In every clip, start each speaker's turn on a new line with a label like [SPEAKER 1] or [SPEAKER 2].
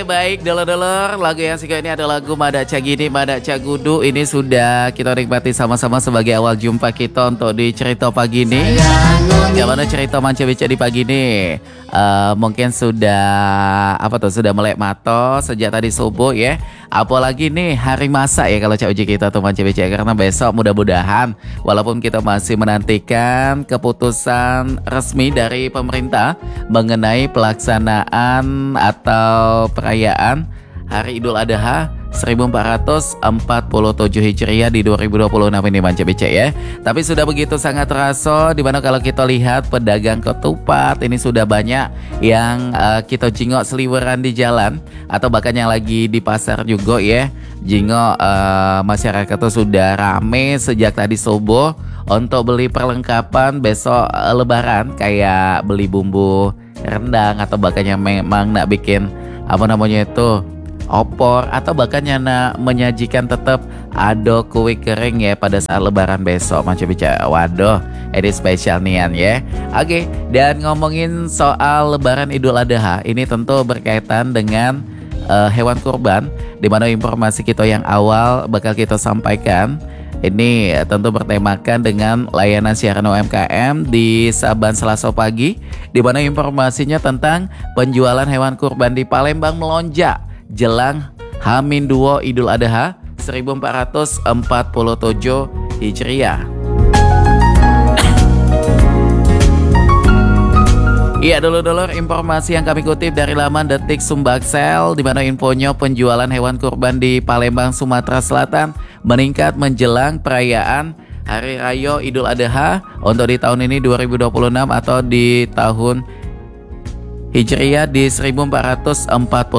[SPEAKER 1] Oke, baik dulur-dulur, lagu yang satu ini adalah lagu Mada Cagini, Mada Cagudu. Ini sudah kita nikmati sama-sama sebagai awal jumpa kita untuk di cerita pagi ini. Gimana cerita Manca Bica di pagi ini? Mungkin sudah sudah melek mata sejak tadi subuh ya. Apalagi nih hari masa ya kalau Cak Uji kita tuh Manca Bica, karena besok mudah-mudahan walaupun kita masih menantikan keputusan resmi dari pemerintah mengenai pelaksanaan atau perayaan Hari Idul Adha 1447 Hijriah di 2026 ini Manca Bica ya. Tapi sudah begitu sangat terasa, dimana kalau kita lihat pedagang ketupat ini sudah banyak yang kita jingok seliweran di jalan, atau bahkan yang lagi di pasar juga ya. Jingok masyarakat tuh sudah rame sejak tadi subuh untuk beli perlengkapan besok lebaran, kayak beli bumbu rendang, atau bahkan yang memang nak bikin opor, atau bahkan yang nak menyajikan tetap ada kue kering ya pada saat lebaran besok Manca Bica. Waduh, ini spesial nian ya. Oke, dan ngomongin soal lebaran Idul Adha, ini tentu berkaitan dengan hewan kurban, di mana informasi kita yang awal bakal kita sampaikan ini tentu bertemakan dengan layanan siaran UMKM di Saban Selasa pagi, di mana informasinya tentang penjualan hewan kurban di Palembang melonjak jelang H-2 Idul Adha 1447 Hijriah. Iya dulur-dulur, informasi yang kami kutip dari laman Detik Sumbaksel, di mana infonya penjualan hewan kurban di Palembang, Sumatera Selatan meningkat menjelang perayaan Hari Raya Idul Adha untuk di tahun ini 2026 atau di tahun Hijriah di 1447.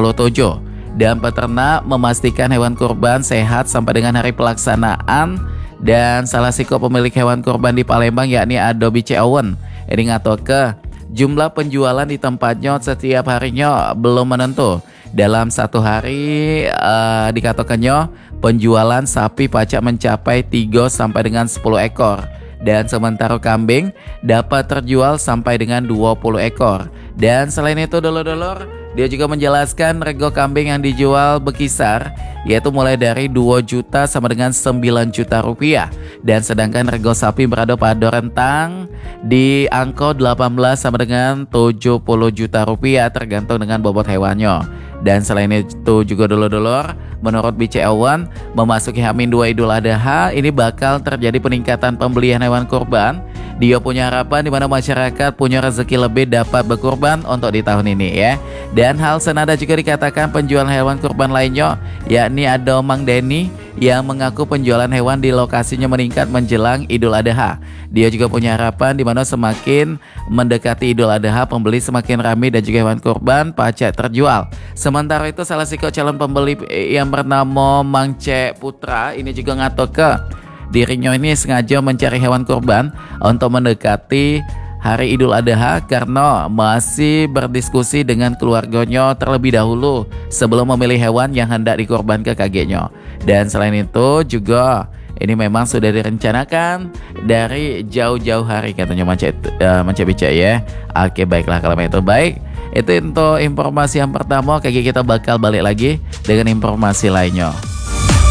[SPEAKER 1] Dan peternak memastikan hewan kurban sehat sampai dengan hari pelaksanaan. Dan salah satu pemilik hewan kurban di Palembang yakni Adobe Ceawen ini ngatur ke jumlah penjualan di tempatnya setiap harinya belum menentu. Dalam satu hari dikatakannya penjualan sapi pacak mencapai 3 sampai dengan 10 ekor. Dan sementara kambing dapat terjual sampai dengan 20 ekor. Dan selain itu dulur-dulur, dia juga menjelaskan rego kambing yang dijual berkisar yaitu mulai dari 2 juta sama dengan 9 juta rupiah. Dan sedangkan rego sapi berada pada rentang di angka 18 sama dengan 70 juta rupiah tergantung dengan bobot hewannya. Dan selain itu juga dulur-dulur, menurut BCA1 memasuki H-2 Idul Adha ini bakal terjadi peningkatan pembelian hewan kurban. Dia punya harapan di mana masyarakat punya rezeki lebih dapat berkurban untuk di tahun ini ya. Dan hal senada juga dikatakan penjual hewan kurban lainnya, yakni ada Mang Denny yang mengaku penjualan hewan di lokasinya meningkat menjelang Idul Adha. Dia juga punya harapan di mana semakin mendekati Idul Adha pembeli semakin ramai dan juga hewan kurban pacak terjual. Sementara itu salah satu calon pembeli yang bernama Mang C Putra ini juga ngatur ke dirinya ini sengaja mencari hewan kurban untuk mendekati Hari Idul Adha karena masih berdiskusi dengan keluarganya terlebih dahulu sebelum memilih hewan yang hendak dikorban ke kakeknya. Dan selain itu juga ini memang sudah direncanakan dari jauh-jauh hari katanya Manca Bica ya. Oke, baiklah kalau itu baik. Itu untuk informasi yang pertama. Kita bakal balik lagi dengan informasi lainnya.